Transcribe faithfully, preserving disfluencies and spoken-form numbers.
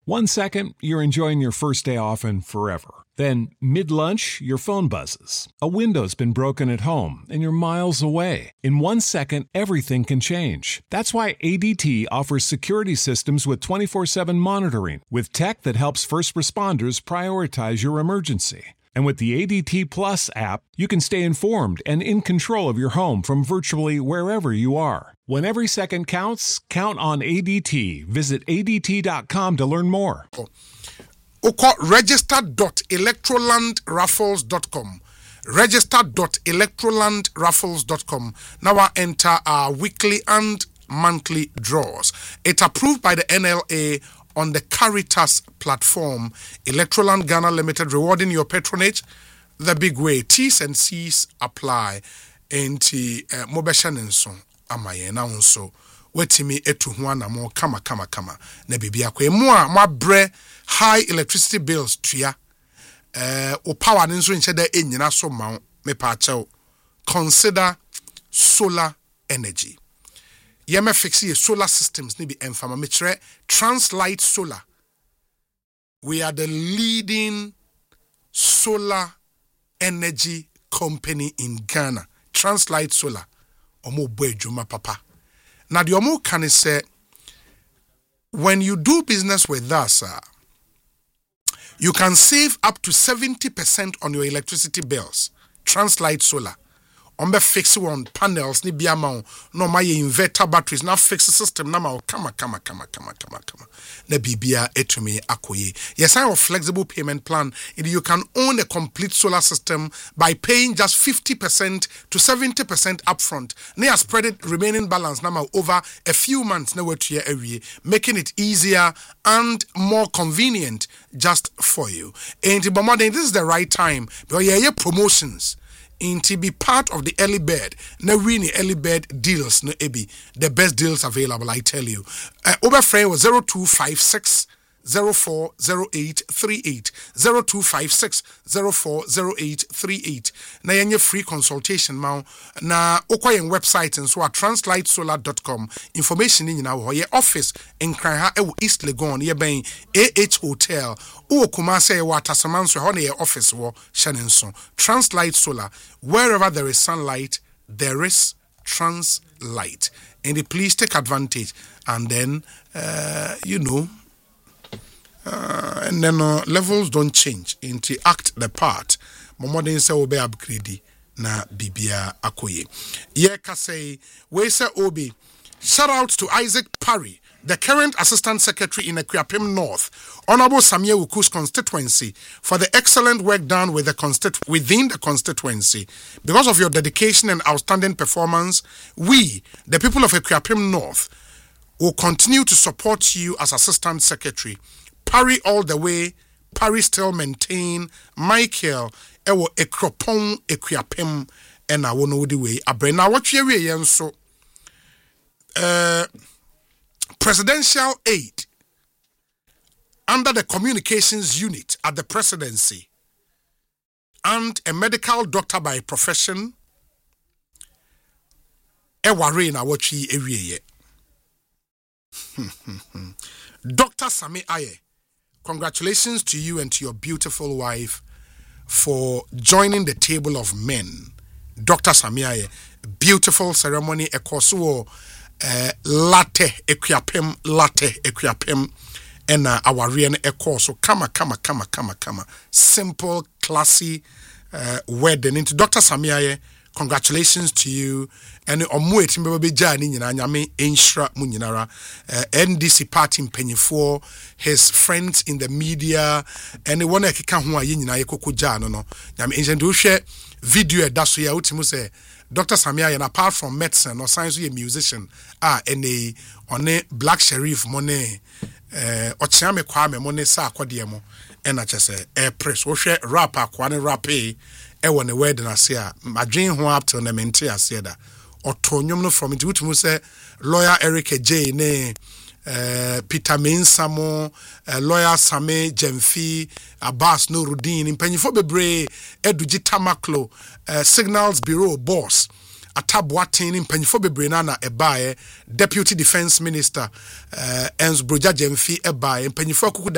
One second, you're enjoying your first day off and forever. Then, mid-lunch, your phone buzzes. A window's been broken at home, and you're miles away. In one second, everything can change. That's why A D T offers security systems with twenty-four seven monitoring, with tech that helps first responders prioritize your emergency. And with the A D T Plus app, you can stay informed and in control of your home from virtually wherever you are. When every second counts, count on A D T. Visit A D T dot com to learn more. Oko register dot electroland raffles dot com. register dot electroland raffles dot com. Now I enter our weekly and monthly draws. It's approved by the N L A on the Caritas platform. Electroland Ghana Limited, rewarding your patronage the big way. T's and C's apply. Enti mobesha nenso amaye na unso. Wetimi etu huana mo kama kama kama na bibia kwe mua mwa bre high electricity bills tria eh o power nenso nche da enyina so ma me pa chew. Consider solar energy. Yema fixi solar systems ni bi enfama metre Translight Solar. We are the leading solar energy company in Ghana. Translight Solar. Omo bwejuma papa. Now the omo can say, when you do business with us, uh, you can save up to seventy percent on your electricity bills. Translight Solar. On be fix one panels ni biama no my inverter batteries now fix the system na ma kama kama kama kama kama kama na bibia etumi akoye. Yes, I have a flexible payment plan. You can own a complete solar system by paying just fifty percent to seventy percent upfront. Now spread it remaining balance now over a few months now to year every, making it easier and more convenient just for you. And this is the right time because yeah, promotions. In to be part of the early bird, na win early bird deals, no ebi the best deals available. I tell you, uh, over frame was zero two five six zero four zero eight three eight zero two five six zero four zero eight three eight. Na yenye free consultation ma na okwa yen website and so at translight solar dot com. Information in na wo ye office in Kranha e East Legon ye ben A H Hotel. O Kumase wa Tasamanso ho na ye office wo Shanenson. Translight Solar. Wherever there is sunlight, there is translight. And please take advantage and then uh, you know Uh, and then uh, levels don't change into act the part. Momodin say obe upgrade na bibia akoye. Ye ka say we say obi. Shout out to Isaac Parry, the current Assistant Secretary in Akuapem North, Honorable Samuel Wuku's constituency, for the excellent work done with the constitu- within the constituency. Because of your dedication and outstanding performance, we, the people of Akuapem North, will continue to support you as Assistant Secretary. Parry all the way, Parry still maintain, Michael, ewo ekropon Akuapem, and I won't know the way. Abrena, what you yen so uh, presidential aid under the communications unit at the presidency and a medical doctor by profession, ewa reina what you area. Doctor Sami Aye, congratulations to you and to your beautiful wife for joining the table of men. Doctor Sami Aye, beautiful ceremony, ekosuo uh, latte Akuapem latte Akuapem and uh, our real ekoso kama kama kama kama kama simple classy uh, wedding into Doctor Sami Aye. Congratulations to you and omu etimbe be ja ni nyina nyame enhra mu nyinara N D C party mpanyifo, his friends in the media and one ekeka ho aye nyina yekoko ja no no nyame enje do hwe video e da so ya utimu say Doctor Sami Aye, apart from medicine or science, a musician ah ene one Black Sheriff money eh ochiame kwame money sa akwadie mo ena chese e press wo hwe rapper kwane rappe e won wedding ase a madwen ho up till na mente ase da otonyom no from it wutumu say lawyer Eric J ne uh, Peter Mensamo, uh, lawyer Same Jemfi, Abbas Nurudin, Impanyifo Bebre, Eduji Tamaklo, uh, Signals Bureau boss, Atabwatin, Impanyifo Bebre Nana Ebaye, Deputy Defense Minister, uh, Enz Broja Jemfi Ebaye, Impanyifo Kuku